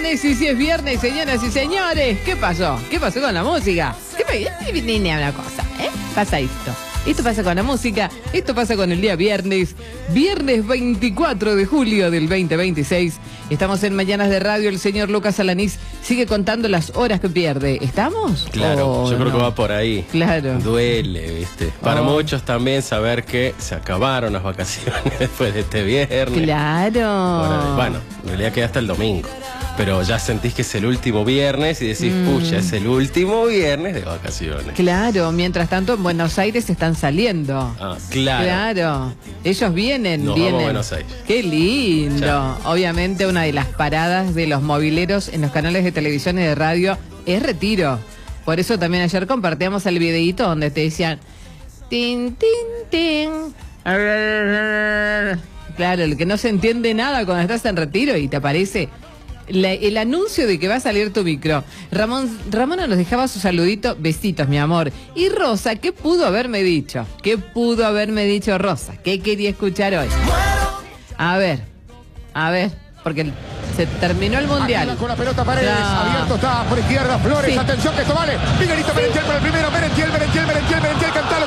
viernes, y si es viernes, señoras y señores, ¿qué pasó? ¿Qué pasó con la música? Ni una cosa, pasa esto. Esto pasa con la música, esto pasa con el día viernes 24 de julio del 2026. Estamos en Mañanas de Radio, el señor Lucas Alanís sigue contando las horas que pierde. ¿Estamos? Claro, yo creo que va por ahí. Claro. Duele, ¿viste? Para muchos también saber que se acabaron las vacaciones después de este viernes. Claro. Bueno, en realidad queda hasta el domingo. Pero ya sentís que es el último viernes y decís, pucha, es el último viernes de vacaciones. Claro, mientras tanto en Buenos Aires están saliendo. Ah, claro. Claro, ellos vienen. Vamos a Buenos Aires. Qué lindo. Ya. Obviamente una de las paradas de los mobileros en los canales de televisión y de radio es Retiro. Por eso también ayer compartíamos el videíto donde te decían, tin, tin, tin. Claro, el que no se entiende nada cuando estás en Retiro y te aparece el anuncio de que va a salir tu micro. Ramona nos dejaba su saludito. Besitos, mi amor. Y Rosa, ¿qué pudo haberme dicho? ¿Qué pudo haberme dicho Rosa? ¿Qué quería escuchar hoy? A ver, porque se terminó el mundial. Con la pelota Paredes, abierto está por izquierda Flores, sí. Atención que esto vale. Miguelito Merentiel por el primero, Merentiel, cantalo.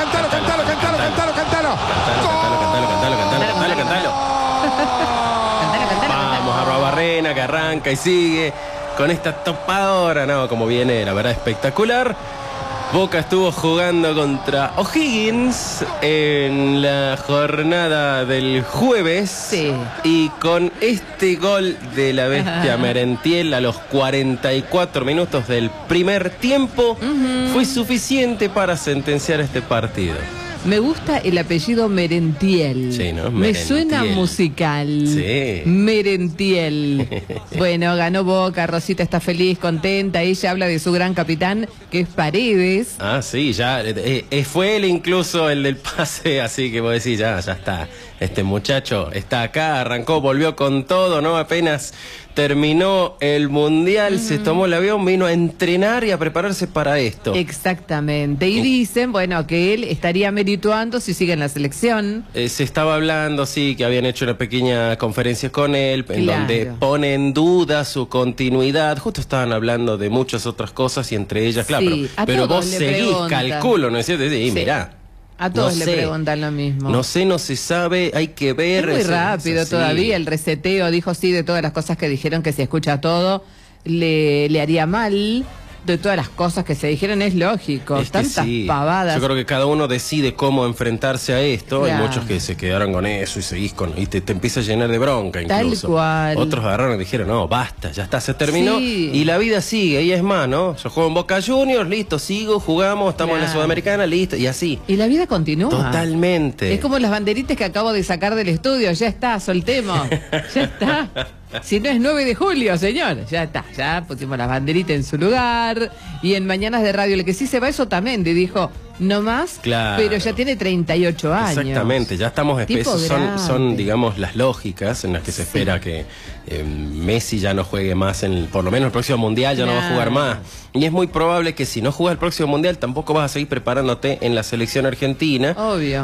Vamos a Barrena que arranca y sigue con esta topadora, no, como viene, la verdad, espectacular. Boca estuvo jugando contra O'Higgins en la jornada del jueves. Sí. Y con este gol de la bestia Merentiel a los 44 minutos del primer tiempo fue suficiente para sentenciar este partido. Me gusta el apellido Merentiel. Sí, ¿no? Me suena musical. Sí. Merentiel. Bueno, ganó Boca, Rosita está feliz, contenta. Ella habla de su gran capitán, que es Paredes. Ah, sí, ya fue él incluso el del pase, así que vos decís, ya está. Este muchacho está acá, arrancó, volvió con todo, ¿no? Apenas terminó el mundial, se tomó el avión, vino a entrenar y a prepararse para esto. Exactamente. Y dicen, bueno, que él estaría merituando si sigue en la selección. Se estaba hablando, sí, que habían hecho una pequeña conferencia con él, en donde pone en duda su continuidad. Justo estaban hablando de muchas otras cosas y entre ellas, claro, sí, pero vos seguís, calculo, ¿no es cierto? Sí, mirá. A todos le preguntan lo mismo. No sé, no se sabe, hay que ver. Es muy rápido todavía, el reseteo, dijo sí, de todas las cosas que dijeron que se escucha todo, le haría mal. De todas las cosas que se dijeron, es lógico, tantas pavadas. Yo creo que cada uno decide cómo enfrentarse a esto. Claro. Hay muchos que se quedaron con eso y seguís con, y te empieza a llenar de bronca incluso. Tal cual. Otros agarraron y dijeron, no, basta, ya está, se terminó. Sí. Y la vida sigue, y es más, ¿no? Yo juego en Boca Juniors, listo, sigo, jugamos, estamos en la Sudamericana, listo, y así. Y la vida continúa. Totalmente. Es como las banderitas que acabo de sacar del estudio, ya está, soltemos, ya está. Si no es 9 de julio, señor, ya está, ya pusimos las banderitas en su lugar. Y en Mañanas de Radio, el que sí se va es Otamendi, dijo, no más, claro, pero ya tiene 38 años. Exactamente, ya estamos espesos, son digamos las lógicas en las que se espera que Messi ya no juegue más, por lo menos el próximo mundial ya no va a jugar más. Y es muy probable que si no juegas el próximo mundial tampoco vas a seguir preparándote en la selección argentina. Obvio.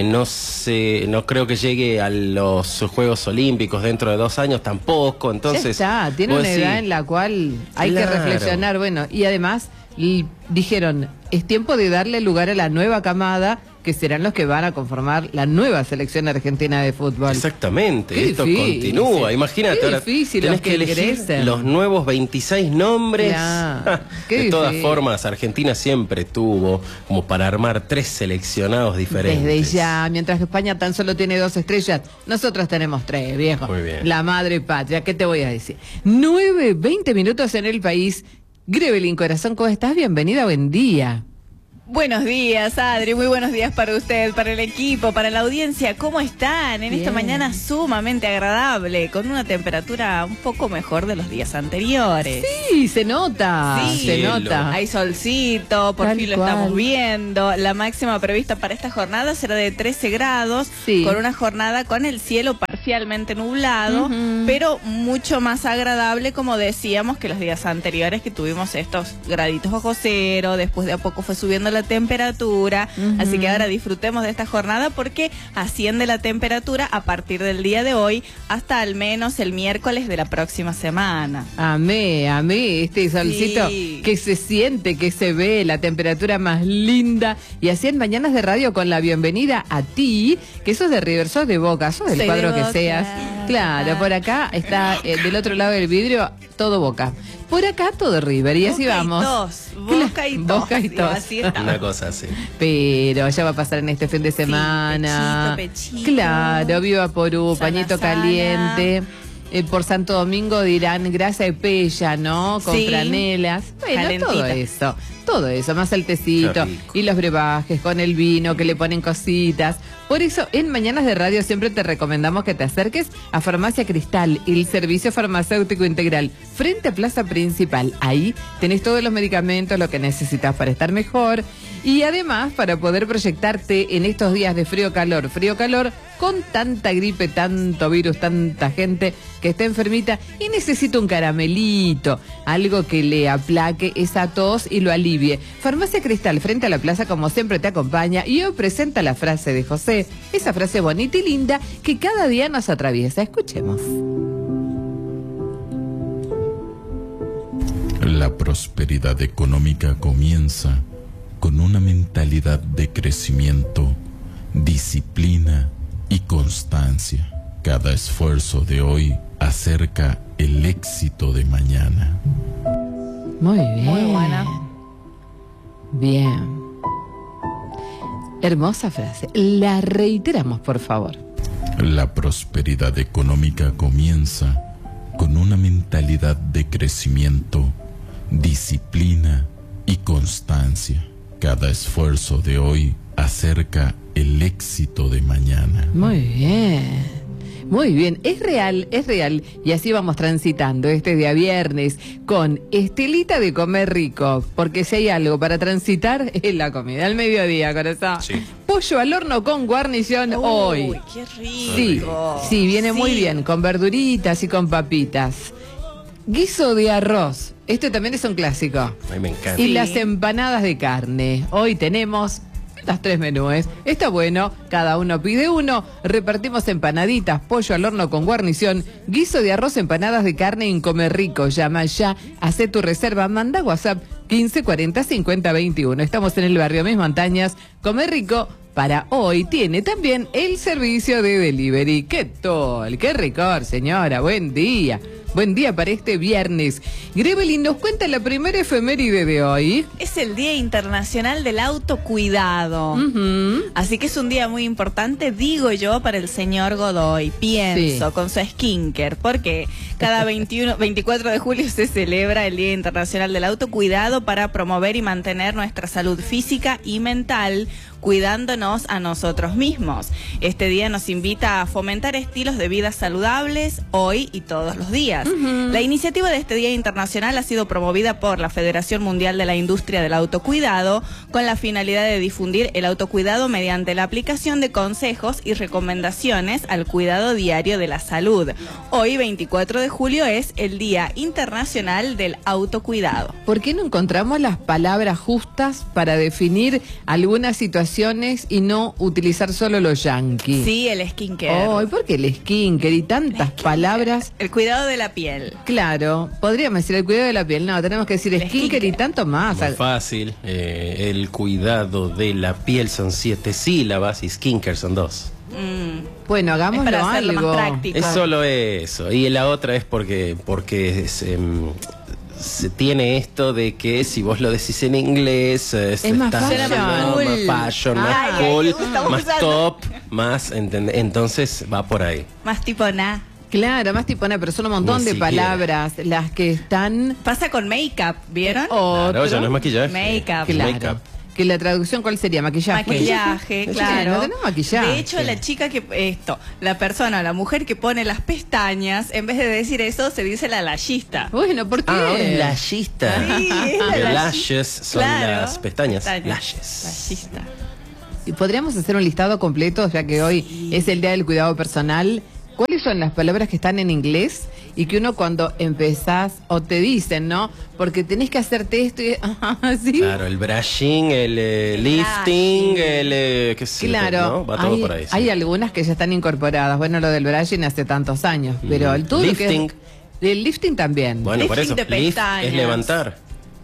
No creo que llegue a los Juegos Olímpicos dentro de 2 años tampoco, entonces... Ya está, tiene una edad en la cual hay que reflexionar, bueno, y además dijeron, es tiempo de darle lugar a la nueva camada, que serán los que van a conformar la nueva selección argentina de fútbol. Exactamente, esto continúa, imagínate, ahora tenés que elegir los nuevos 26 nombres. De todas formas, Argentina siempre tuvo como para armar 3 seleccionados diferentes. Desde ya, mientras que España tan solo tiene 2 estrellas, nosotros tenemos 3, viejo. Muy bien. La madre patria, ¿qué te voy a decir? 9:20 minutos en el país. Grevelin, corazón, ¿cómo estás? Bienvenida, buen día. Buenos días, Adri, muy buenos días para usted, para el equipo, para la audiencia. ¿Cómo están? En esta mañana sumamente agradable, con una temperatura un poco mejor de los días anteriores. Sí, se nota, se nota. Hay solcito, por fin lo estamos viendo. La máxima prevista para esta jornada será de 13 grados, con una jornada con el cielo perfecto parcialmente nublado, pero mucho más agradable, como decíamos, que los días anteriores, que tuvimos estos graditos bajo cero. Después de a poco fue subiendo la temperatura, así que ahora disfrutemos de esta jornada, porque asciende la temperatura a partir del día de hoy hasta al menos el miércoles de la próxima semana. Amé este solcito que se siente, que se ve, la temperatura más linda. Y así en Mañanas de Radio, con la bienvenida a ti, que sos de River, sos de Boca, sos del Soy cuadro de que Boca. seas. Claro, por acá está del otro lado del vidrio todo Boca. Por acá todo River, y así vamos. Boca y tos. Boca y Digo, tos. así está. Una cosa así. Pero ya va a pasar en este fin de semana. pechito. Claro, viva Porú, Sana, pañito sana. caliente. Por Santo Domingo dirán grasa de pella, ¿no? Con Sí. franelas. Bueno, Calentita. todo eso, más el tecito Qué rico. y los brebajes con el vino, que le ponen cositas. Por eso, en Mañanas de Radio siempre te recomendamos que te acerques a Farmacia Cristal, el servicio farmacéutico integral, frente a Plaza Principal. Ahí tenés todos los medicamentos, lo que necesitas para estar mejor. Y además, para poder proyectarte en estos días de frío-calor, con tanta gripe, tanto virus, tanta gente que está enfermita y necesita un caramelito, algo que le aplaque esa tos y lo alivie. Farmacia Cristal, frente a la plaza, como siempre te acompaña, y hoy presenta la frase de José, esa frase bonita y linda que cada día nos atraviesa. Escuchemos. La prosperidad económica comienza con una mentalidad de crecimiento, disciplina y constancia. Cada esfuerzo de hoy acerca el éxito de mañana. Muy bien. Muy buena. Bien. Hermosa frase. La reiteramos, por favor. La prosperidad económica comienza con una mentalidad de crecimiento, disciplina y constancia. Cada esfuerzo de hoy acerca el éxito de mañana. Muy bien. Muy bien, es real, y así vamos transitando este día viernes con Estelita de Comer Rico, porque si hay algo para transitar es la comida al mediodía, corazón. Sí. Pollo al horno con guarnición hoy. Uy, qué rico. Sí, viene muy Sí. bien, con verduritas y con papitas. Guiso de arroz, este también es un clásico. A mí me encanta. Y Sí. las empanadas de carne. Hoy tenemos las 3 menúes. Está bueno, cada uno pide uno. Repartimos empanaditas, pollo al horno con guarnición, guiso de arroz, empanadas de carne en Comer Rico. Llama ya, hace tu reserva, manda WhatsApp 1540 50 21. Estamos en el barrio Mis Montañas. Comer Rico para hoy tiene también el servicio de delivery. ¿Qué tal? ¡Qué ricor, señora! Buen día. Buen día para este viernes. Grevelin nos cuenta la primera efeméride de hoy. Es el Día Internacional del Autocuidado. Así que es un día muy importante, digo yo, para el señor Godoy. Pienso, Sí. con su skincare, porque cada 24 de julio se celebra el Día Internacional del Autocuidado para promover y mantener nuestra salud física y mental, cuidándonos a nosotros mismos. Este día nos invita a fomentar estilos de vida saludables hoy y todos los días. La iniciativa de este Día Internacional ha sido promovida por la Federación Mundial de la Industria del Autocuidado con la finalidad de difundir el autocuidado mediante la aplicación de consejos y recomendaciones al cuidado diario de la salud. Hoy, 24 de julio, es el Día Internacional del Autocuidado. ¿Por qué no encontramos las palabras justas para definir algunas situaciones y no utilizar solo los yanquis? Sí, el skincare. Oh, ¿y por qué el skincare y tantas palabras? El cuidado de la piel. Claro, podríamos decir el cuidado de la piel. No, tenemos que decir El skincare y skincare. tanto más. Muy fácil. El cuidado de la piel son 7 sílabas y skincare son 2. Bueno, Es hagámoslo para hacerlo algo. más práctico. Es solo eso. Y la otra es porque se tiene esto de que si vos lo decís en inglés Es más estás fashion. más Cool. fashion, Ay, más ay, cool, me gusta más usarlo. top, más entonces va por ahí. Más tipo nada. Claro, más tipo una persona, un montón Ni de siquiera. palabras, las que están... Pasa con make-up, ¿vieron? Claro, ya no es maquillaje. Make-up. Claro. Make-up. Que la traducción, ¿cuál sería? Maquillaje. Maquillaje, Sí, claro. no tenemos maquillaje. De hecho, la chica la persona, la mujer que pone las pestañas, en vez de decir eso, se dice la lashista. Bueno, ¿por qué? Ahora es lashista. Sí, es la The lashi- lashes son Claro. las pestañas. Lashes. Lashista. Y podríamos hacer un listado completo, ya que hoy es el Día del Cuidado Personal. ¿Cuáles difícil son las palabras que están en inglés y que uno cuando empezás o te dicen, ¿no? Porque tenés que hacerte esto y ¿sí? Claro, el brushing, el lifting, qué sé yo, Claro, ¿no? Va todo por ahí. Sí. Hay algunas que ya están incorporadas. Bueno, lo del brushing hace tantos años, pero el todo Lifting. El lifting también. Bueno, por eso, Lifting de lift pestañas. es levantar.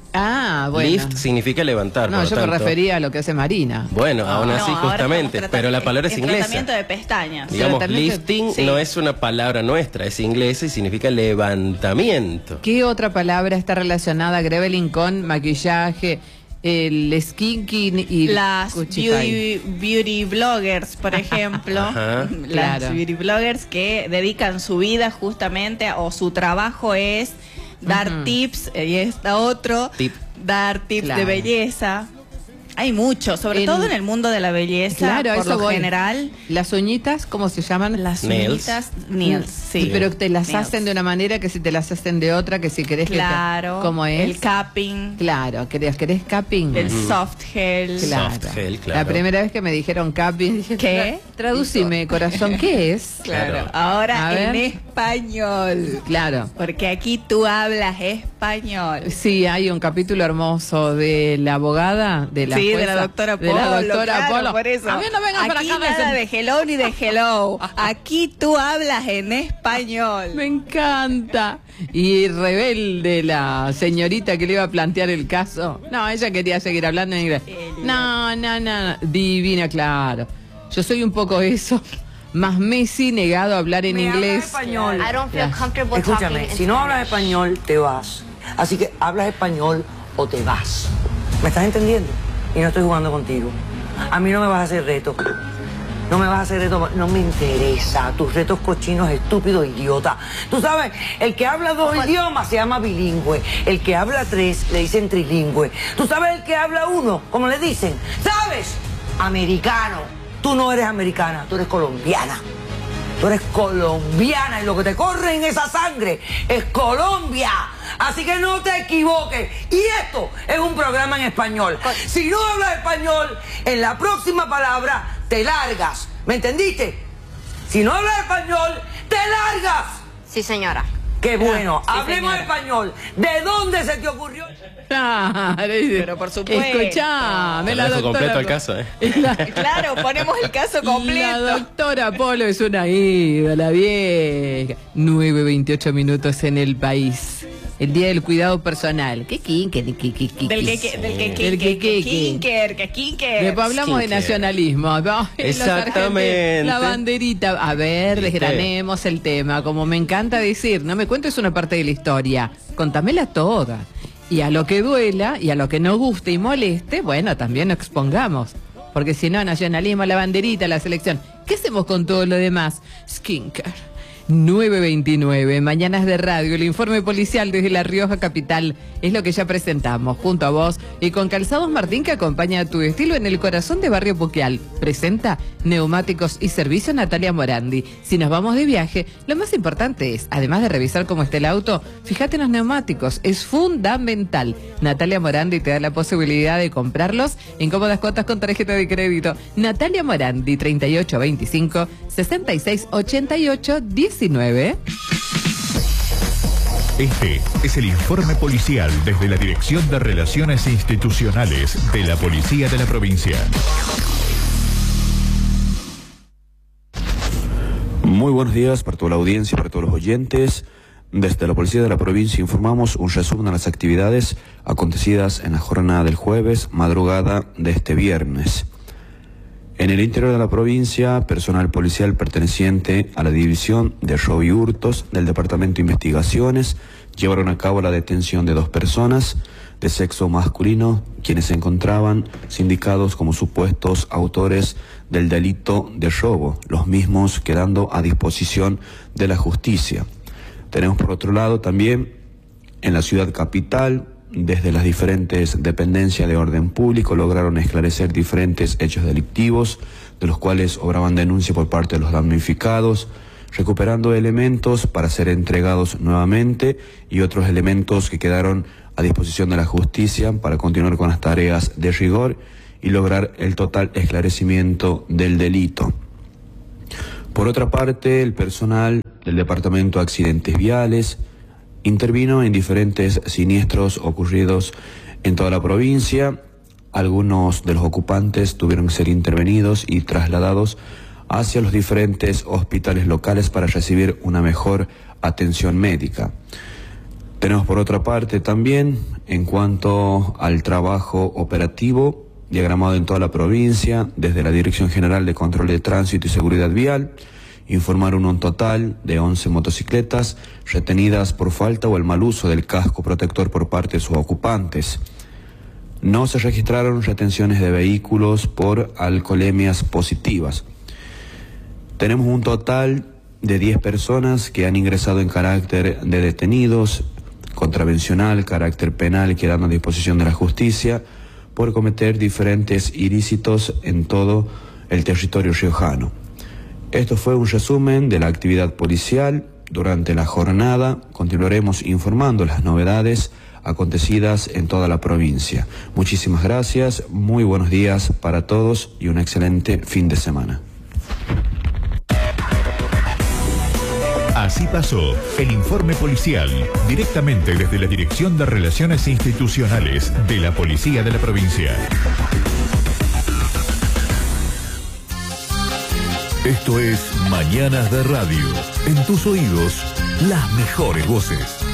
Ah, bueno. Lift significa levantar. No, por yo lo me tanto. refería a lo que hace Marina. Bueno, aún así, ahora justamente, estamos pero la palabra es el inglesa. tratamiento de pestañas. Digamos, Tratamiento- lifting sí. no es una palabra nuestra, es inglesa y significa levantamiento. ¿Qué otra palabra está relacionada, Grevelin, con maquillaje, el skinking y Las cuchify? beauty bloggers, por ejemplo, Ajá. las Claro. beauty bloggers que dedican su vida justamente o su trabajo es dar tips, y está otro, Tip. dar tips Claro. de belleza. Hay mucho, sobre todo en el mundo de la belleza, Claro, a por eso lo voy. general. Las uñitas, ¿cómo se llaman? Las Nails. uñitas, nails, sí. Pero te las Nails. hacen de una manera que si te las hacen de otra, que si querés Claro, que te, ¿cómo es? el capping, Claro, ¿querés capping? el soft gel. Claro. Soft gel, claro. La primera vez que me dijeron capping, dije, ¿Qué? Traducime, corazón, ¿qué es? Claro. Ahora A ver. en español. Claro. Porque aquí tú hablas español. Sí, hay un capítulo hermoso de la abogada, de la Sí, de jueza, la doctora Polo. de la doctora claro, Polo. por eso. A mí no vengas para aquí acá. nada de hello ni de hello. Aquí tú hablas en español. Me encanta. Y rebelde la señorita que le iba a plantear el caso. No, ella quería seguir hablando en inglés. No. Divina, claro. Yo soy un poco eso. Más Messi negado a hablar en inglés. Español. I don't feel comfortable Escúchame, talking si in no hablas Spanish. español, te vas. Así que hablas español o te vas. ¿Me estás entendiendo? Y no estoy jugando contigo. A mí no me vas a hacer reto. No me vas a hacer reto, no me interesa. Tus retos cochinos, estúpido, idiota. Tú sabes, el que habla 2 idiomas se llama bilingüe. El que habla 3 le dicen trilingüe. Tú sabes el que habla 1, ¿cómo le dicen? ¿Sabes? Americano. Tú no eres americana, tú eres colombiana. Tú eres colombiana y lo que te corre en esa sangre es Colombia. Así que no te equivoques. Y esto es un programa en español. Si no hablas español, en la próxima palabra te largas. ¿Me entendiste? Si no hablas español, te largas. Sí, señora. Qué bueno. Sí, Hablemos señora. español. ¿De dónde se te ocurrió? Pero por supuesto. Escuchame, Te la lo dejo doctora. completo el caso, ¿eh? Claro, ponemos el caso La completo. doctora Polo es una ídola vieja. 9:28 en el país. El día del cuidado personal. ¿Qué kinker? Del que kinker. Después hablamos de Skincare. nacionalismo, ¿no? Los Exactamente. argentinos, la banderita. A ver, ¿Viste? desgranemos el tema. Como me encanta decir, no me cuentes una parte de la historia, contámela toda. Y a lo que duela y a lo que no guste y moleste, bueno, también lo expongamos. Porque si no, nacionalismo, la banderita, la selección. ¿Qué hacemos con todo lo demás? Skincare. 9:29, Mañanas de Radio, el informe policial desde La Rioja Capital es lo que ya presentamos, junto a vos y con Calzados Martín, que acompaña a tu estilo en el corazón de Barrio Puquial. Presenta Neumáticos y Servicio Natalia Morandi. Si nos vamos de viaje, lo más importante es, además de revisar cómo está el auto, fíjate en los neumáticos, es fundamental. Natalia Morandi te da la posibilidad de comprarlos en cómodas cuotas con tarjeta de crédito. Natalia Morandi, 3825 6688 19. Este es el informe policial desde la Dirección de Relaciones Institucionales de la Policía de la Provincia. Muy buenos días para toda la audiencia, para todos los oyentes. Desde la Policía de la Provincia informamos un resumen de las actividades acontecidas en la jornada del jueves, madrugada de este viernes. En el interior de la provincia, personal policial perteneciente a la División de Robo y Hurtos del Departamento de Investigaciones llevaron a cabo la detención de 2 personas de sexo masculino, quienes se encontraban sindicados como supuestos autores del delito de robo, los mismos quedando a disposición de la justicia. Tenemos por otro lado también en la ciudad capital, desde las diferentes dependencias de orden público lograron esclarecer diferentes hechos delictivos, de los cuales obraban denuncia por parte de los damnificados, recuperando elementos para ser entregados nuevamente y otros elementos que quedaron a disposición de la justicia para continuar con las tareas de rigor y lograr el total esclarecimiento del delito. Por otra parte, el personal del Departamento de Accidentes Viales intervino en diferentes siniestros ocurridos en toda la provincia. Algunos de los ocupantes tuvieron que ser intervenidos y trasladados hacia los diferentes hospitales locales para recibir una mejor atención médica. Tenemos por otra parte también, en cuanto al trabajo operativo diagramado en toda la provincia, desde la Dirección General de Control de Tránsito y Seguridad Vial, informaron un total de 11 motocicletas retenidas por falta o el mal uso del casco protector por parte de sus ocupantes. No se registraron retenciones de vehículos por alcoholemias positivas. Tenemos un total de 10 personas que han ingresado en carácter de detenidos, contravencional, carácter penal, quedando a disposición de la justicia por cometer diferentes ilícitos en todo el territorio riojano. Esto fue un resumen de la actividad policial durante la jornada. Continuaremos informando las novedades acontecidas en toda la provincia. Muchísimas gracias, muy buenos días para todos y un excelente fin de semana. Así pasó el informe policial, directamente desde la Dirección de Relaciones Institucionales de la Policía de la Provincia. Esto es Mañanas de Radio. En tus oídos, las mejores voces.